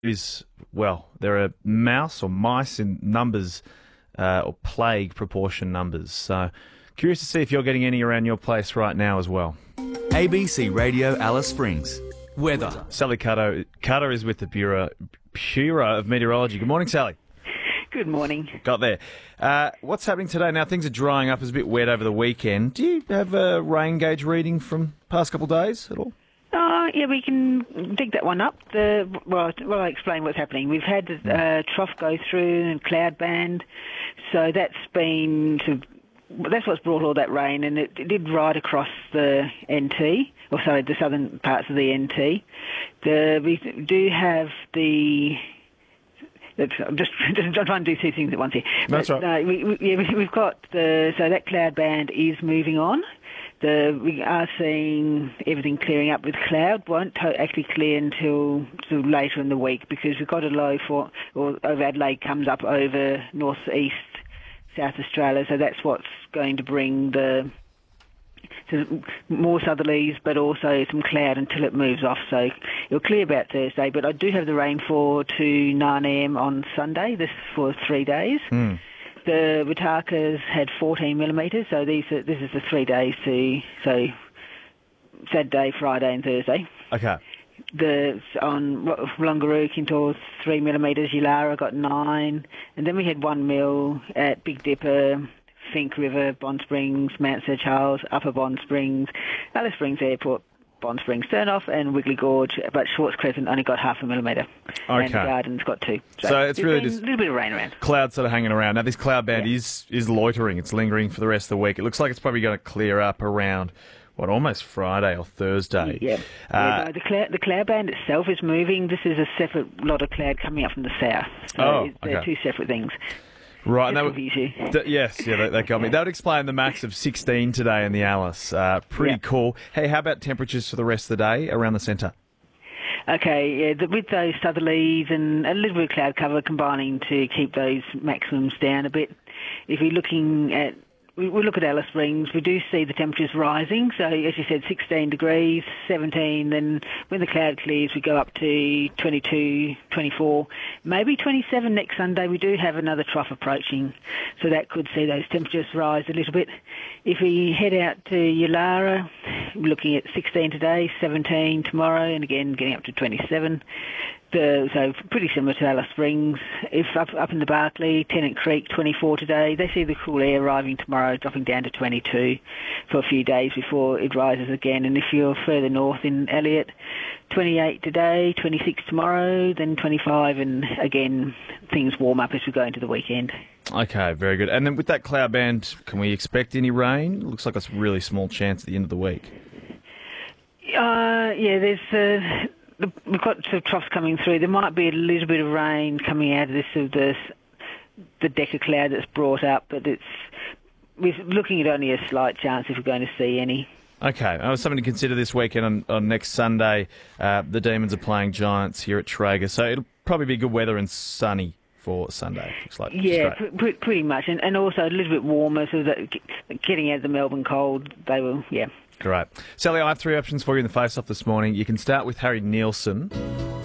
is, well, there are mouse or mice in numbers or plague proportion numbers. So curious to see if you're getting any around your place right now as well. ABC Radio Alice Springs. Weather. Sally Carter is with the Bureau of Meteorology. Good morning, Sally. Good morning. Got there. What's happening today? Now, things are drying up. It's a bit wet over the weekend. Do you have a rain gauge reading from past couple of days at all? Yeah, we can dig that one up. I'll explain what's happening. We've had a trough go through and cloud band, so that's what's brought all that rain, and it did ride across the NT, the southern parts of the NT. We do have the... I'm just trying to do two things at once here. That's right. We've got so that cloud band is moving on. We are seeing everything clearing up with cloud. Won't actually clear until later in the week because we've got a low over Adelaide comes up over northeast South Australia, so that's what's going to bring more southerlies, but also some cloud until it moves off. So it'll clear about Thursday, but I do have the rainfall to 9 a.m. on Sunday, this for 3 days. The Watakas had 14 millimetres, so this is the 3 days so Saturday, Friday and Thursday. Okay. On Longaroo, Kintor, 3 millimetres, Yulara got 9, and then we had 1 mil at Big Dipper, Fink River, Bond Springs, Mount Sir Charles, Upper Bond Springs, Alice Springs Airport, Bond Springs Turnoff and Wiggly Gorge, but Shorts Crescent only got 0.5 millimetre. Okay. And the Gardens got 2. So it's really just a little bit of rain around. Cloud sort of hanging around. Now this cloud band is loitering. It's lingering for the rest of the week. It looks like it's probably going to clear up around, almost Friday or Thursday. Yeah. The cloud band itself is moving. This is a separate lot of cloud coming up from the south. So they're two separate things. Right. Yes, that got me. That would explain the max of 16 today in the Alice. Pretty cool. Hey, how about temperatures for the rest of the day around the centre? Okay, with those southerlies and a little bit of cloud cover combining to keep those maximums down a bit. If we're looking at we look at Alice Springs, we do see the temperatures rising. So, as you said, 16 degrees, 17. Then when the cloud clears, we go up to 22, 24, maybe 27 next Sunday. We do have another trough approaching, so that could see those temperatures rise a little bit. If we head out to Yulara, we're looking at 16 today, 17 tomorrow, and again getting up to 27. So pretty similar to Alice Springs. If up in the Barkly, Tennant Creek, 24 today. They see the cool air arriving tomorrow, dropping down to 22 for a few days before it rises again. And if you're further north in Elliot, 28 today, 26 tomorrow, then 25, and again things warm up as we go into the weekend. Okay, very good. And then with that cloud band, can we expect any rain? It looks like it's a really small chance at the end of the week. We've got some troughs coming through. There might be a little bit of rain coming out of the deck of cloud that's brought up, but we're looking at only a slight chance if we're going to see any. Okay, something to consider this weekend on next Sunday. The Demons are playing Giants here at Traeger, so it'll probably be good weather and sunny for Sunday. Looks like. Yeah, pretty much, and also a little bit warmer, so that getting out of the Melbourne cold, they will, yeah. Great. Sally, I have 3 options for you in the face-off this morning. You can start with Harry Nielsen.